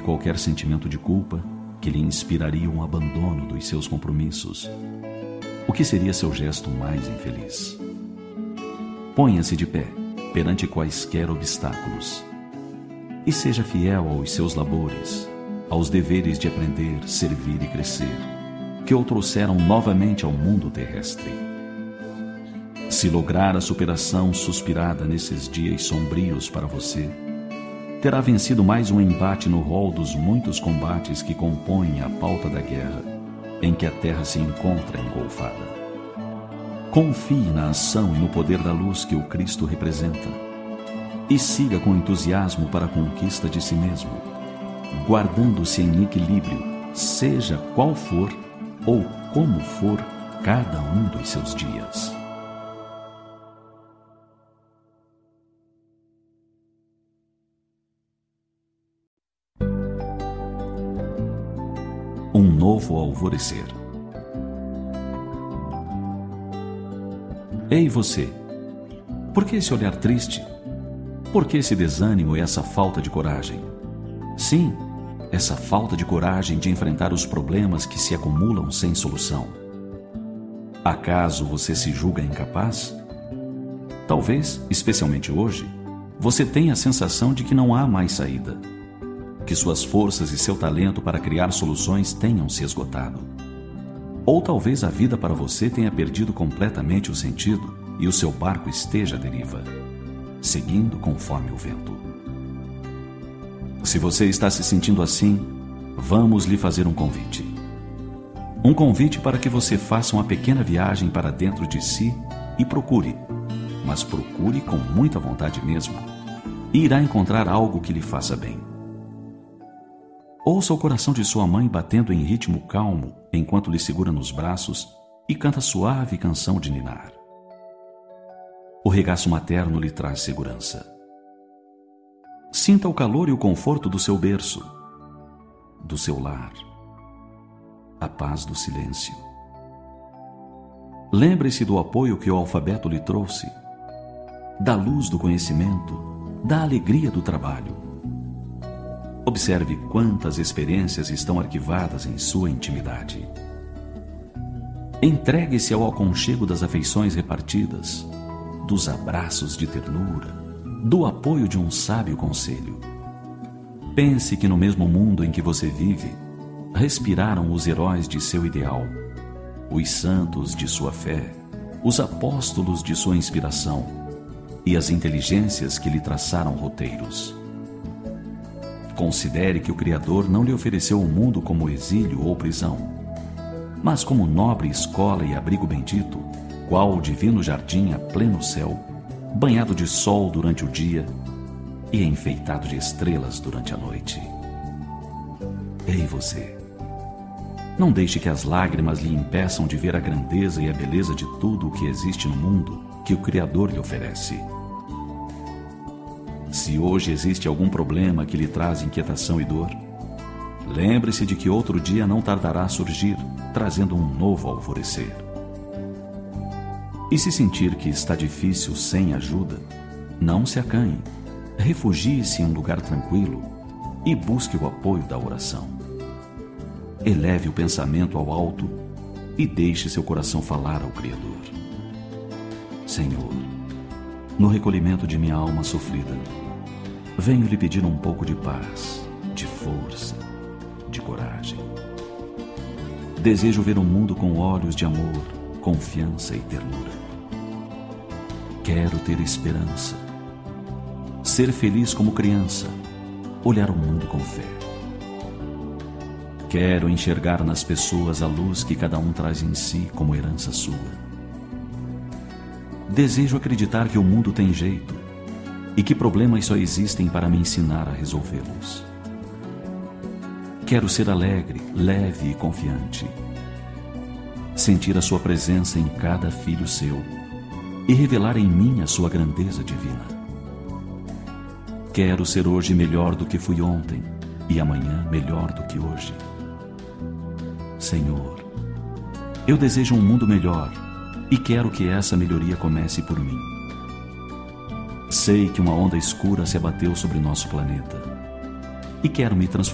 qualquer sentimento de culpa que lhe inspiraria um abandono dos seus compromissos. O que seria seu gesto mais infeliz? Ponha-se de pé perante quaisquer obstáculos e seja fiel aos seus labores, aos deveres de aprender, servir e crescer, que o trouxeram novamente ao mundo terrestre. Se lograr a superação suspirada nesses dias sombrios para você, terá vencido mais um embate no rol dos muitos combates que compõem a pauta da guerra em que a Terra se encontra engolfada. Confie na ação e no poder da luz que o Cristo representa e siga com entusiasmo para a conquista de si mesmo, guardando-se em equilíbrio, seja qual for ou como for cada um dos seus dias. Um novo alvorecer. Ei você, por que esse olhar triste? Por que esse desânimo e essa falta de coragem? Sim, essa falta de coragem de enfrentar os problemas que se acumulam sem solução. Acaso você se julga incapaz? Talvez, especialmente hoje, você tenha a sensação de que não há mais saída, que suas forças e seu talento para criar soluções tenham se esgotado. Ou talvez a vida para você tenha perdido completamente o sentido e o seu barco esteja à deriva, seguindo conforme o vento. Se você está se sentindo assim, vamos lhe fazer um convite. Um convite para que você faça uma pequena viagem para dentro de si e procure, mas procure com muita vontade mesmo, e irá encontrar algo que lhe faça bem. Ouça o coração de sua mãe batendo em ritmo calmo enquanto lhe segura nos braços e canta suave canção de ninar. O regaço materno lhe traz segurança. Sinta o calor e o conforto do seu berço, do seu lar, a paz do silêncio. Lembre-se do apoio que o alfabeto lhe trouxe, da luz do conhecimento, da alegria do trabalho. Observe quantas experiências estão arquivadas em sua intimidade. Entregue-se ao aconchego das afeições repartidas, dos abraços de ternura, do apoio de um sábio conselho. Pense que no mesmo mundo em que você vive, respiraram os heróis de seu ideal, os santos de sua fé, os apóstolos de sua inspiração e as inteligências que lhe traçaram roteiros. Considere que o Criador não lhe ofereceu o mundo como exílio ou prisão, mas como nobre escola e abrigo bendito, qual o divino jardim a pleno céu, banhado de sol durante o dia e enfeitado de estrelas durante a noite. Ei você, não deixe que as lágrimas lhe impeçam de ver a grandeza e a beleza de tudo o que existe no mundo que o Criador lhe oferece. Se hoje existe algum problema que lhe traz inquietação e dor, lembre-se de que outro dia não tardará a surgir, trazendo um novo alvorecer. E se sentir que está difícil sem ajuda, não se acanhe, refugie-se em um lugar tranquilo e busque o apoio da oração. Eleve o pensamento ao alto e deixe seu coração falar ao Criador. Senhor, no recolhimento de minha alma sofrida, venho lhe pedir um pouco de paz, de força, de coragem. Desejo ver o mundo com olhos de amor, confiança e ternura. Quero ter esperança, ser feliz como criança, olhar o mundo com fé. Quero enxergar nas pessoas a luz que cada um traz em si como herança sua. Desejo acreditar que o mundo tem jeito e que problemas só existem para me ensinar a resolvê-los. Quero ser alegre, leve e confiante. Sentir a sua presença em cada filho seu e revelar em mim a sua grandeza divina. Quero ser hoje melhor do que fui ontem e amanhã melhor do que hoje. Senhor, eu desejo um mundo melhor e quero que essa melhoria comece por mim. Sei que uma onda escura se abateu sobre nosso planeta e quero me transformar